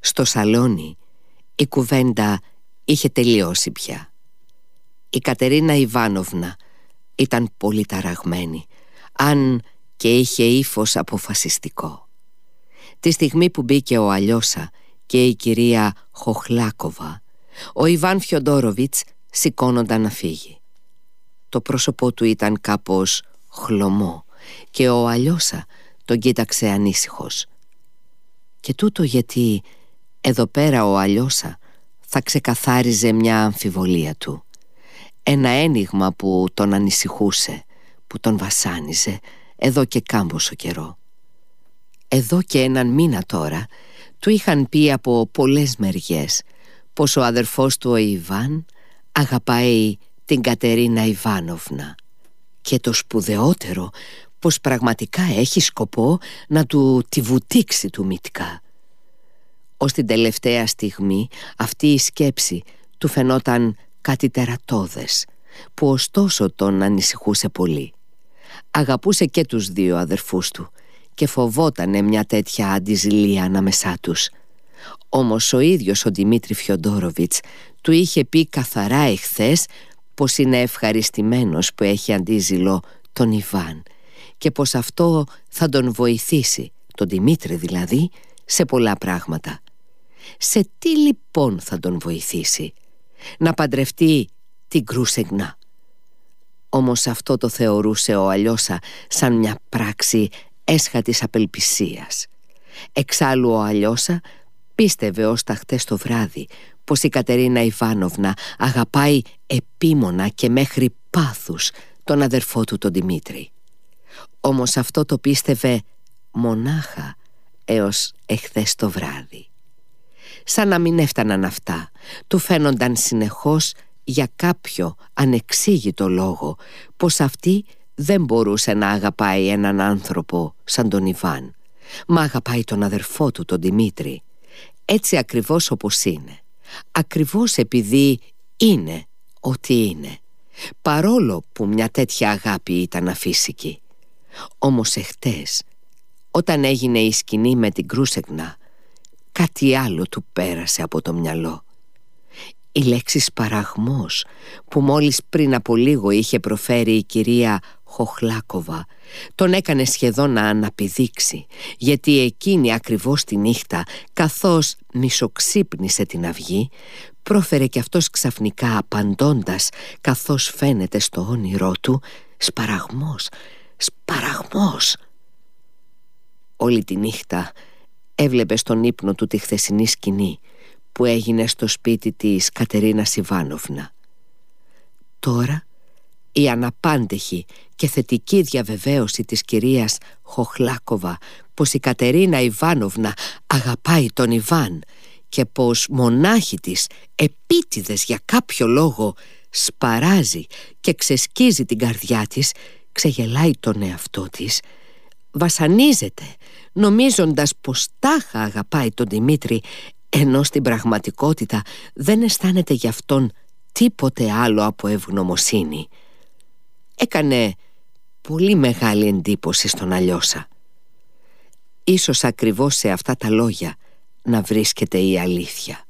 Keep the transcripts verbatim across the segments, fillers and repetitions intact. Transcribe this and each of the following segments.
Στο σαλόνι η κουβέντα είχε τελειώσει πια. Η Κατερίνα Ιβάνοβνα ήταν πολύ ταραγμένη, αν και είχε ύφος αποφασιστικό. Τη στιγμή που μπήκε ο Αλιώσα και η κυρία Χοχλάκοβα, ο Ιβάν Φιοντόροβιτς σηκώνονταν να φύγει. Το πρόσωπό του ήταν κάπως χλωμό και ο Αλιώσα τον κοίταξε ανήσυχος. Και τούτο γιατί εδώ πέρα ο Αλιώσα θα ξεκαθάριζε μια αμφιβολία του, ένα ένιγμα που τον ανησυχούσε, που τον βασάνιζε εδώ και κάμποσο καιρό. Εδώ και έναν μήνα τώρα του είχαν πει από πολλές μεριές πως ο αδερφός του ο Ιβάν αγαπάει την Κατερίνα Ιβάνοβνα, και το σπουδαιότερο πως πραγματικά έχει σκοπό να του τη βουτήξει του μυτικά. Ως την τελευταία στιγμή αυτή η σκέψη του φαινόταν κάτι τερατώδες, που ωστόσο τον ανησυχούσε πολύ. Αγαπούσε και τους δύο αδερφούς του και φοβότανε μια τέτοια αντιζηλία ανάμεσά τους. Όμως ο ίδιος ο Δημήτρη Φιοντόροβιτς του είχε πει καθαρά εχθές πως είναι ευχαριστημένος που έχει αντίζηλο τον Ιβάν και πως αυτό θα τον βοηθήσει, τον Δημήτρη δηλαδή, σε πολλά πράγματα. Σε τι λοιπόν θα τον βοηθήσει? Να παντρευτεί την Κρούσεγνα. Όμως αυτό το θεωρούσε ο Αλιώσα σαν μια πράξη έσχατης απελπισίας. Εξάλλου ο Αλιώσα πίστευε ως τα χτες το βράδυ πως η Κατερίνα Ιβάνοβνα αγαπάει επίμονα και μέχρι πάθους τον αδερφό του τον Δημήτρη. Όμως αυτό το πίστευε μονάχα έως εχθές το βράδυ. Σαν να μην έφταναν αυτά, του φαίνονταν συνεχώς για κάποιο ανεξήγητο λόγο πως αυτή δεν μπορούσε να αγαπάει έναν άνθρωπο σαν τον Ιβάν, μα αγαπάει τον αδερφό του τον Δημήτρη, έτσι ακριβώς όπως είναι, ακριβώς επειδή είναι ό,τι είναι, παρόλο που μια τέτοια αγάπη ήταν αφύσικη. Όμως εχτες, όταν έγινε η σκηνή με την Κρούσεγνα, κάτι άλλο του πέρασε από το μυαλό. Η λέξη σπαραγμός που μόλις πριν από λίγο είχε προφέρει η κυρία Χοχλάκοβα τον έκανε σχεδόν να αναπηδήξει, γιατί εκείνη ακριβώς τη νύχτα, καθώς μισοξύπνησε την αυγή, πρόφερε κι αυτός ξαφνικά απαντώντας, καθώς φαίνεται στο όνειρό του, «Σπαραγμός, σπαραγμός». Όλη τη νύχτα έβλεπε στον ύπνο του τη χθεσινή σκηνή που έγινε στο σπίτι της Κατερίνας Ιβάνοβνα. Τώρα η αναπάντεχη και θετική διαβεβαίωση της κυρίας Χοχλάκοβα πως η Κατερίνα Ιβάνοβνα αγαπάει τον Ιβάν και πως μονάχη της επίτηδες για κάποιο λόγο σπαράζει και ξεσκίζει την καρδιά της, ξεγελάει τον εαυτό της, βασανίζεται νομίζοντας πως τάχα αγαπάει τον Δημήτρη, ενώ στην πραγματικότητα δεν αισθάνεται γι' αυτόν τίποτε άλλο από ευγνωμοσύνη. Έκανε πολύ μεγάλη εντύπωση στον Αλιώσα. Ίσως ακριβώς σε αυτά τα λόγια να βρίσκεται η αλήθεια.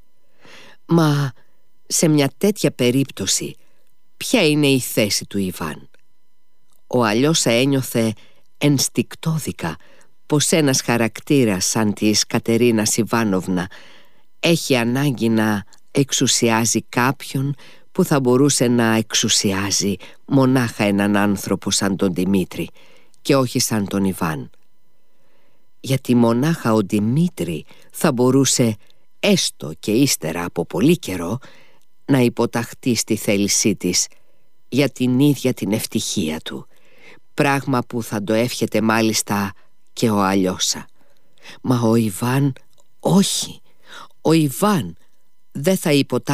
Μα σε μια τέτοια περίπτωση ποια είναι η θέση του Ιβάν? Ο Αλιώσα ένιωθε ενστικτόδικα πως ένας χαρακτήρας σαν της Κατερίνας Ιβάνοβνα έχει ανάγκη να εξουσιάζει κάποιον που θα μπορούσε να εξουσιάζει μονάχα έναν άνθρωπο σαν τον Δημήτρη και όχι σαν τον Ιβάν. Γιατί μονάχα ο Δημήτρη θα μπορούσε, έστω και ύστερα από πολύ καιρό, να υποταχθεί στη θέλησή της για την ίδια την ευτυχία του, πράγμα που θα το εύχεται μάλιστα και ο Αλιώσα. Μα ο Ιβάν όχι, ο Ιβάν δεν θα υποταχθεί